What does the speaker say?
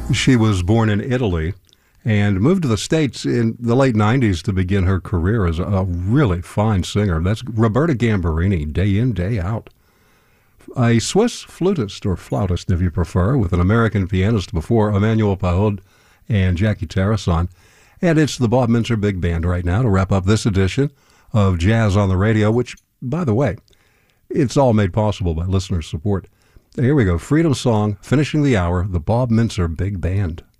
She was born in Italy and moved to the States in the late 90s to begin her career as a really fine singer. That's Roberta Gambarini, day in, day out. A Swiss flutist, or flautist if you prefer, with an American pianist before, Emmanuel Pahud and Jackie Tarrason. And it's the Bob Mintzer Big Band right now to wrap up this edition of Jazz on the Radio, which, by the way, it's all made possible by listener support. Here we go, Freedom Song, finishing the hour, the Bob Mintzer Big Band.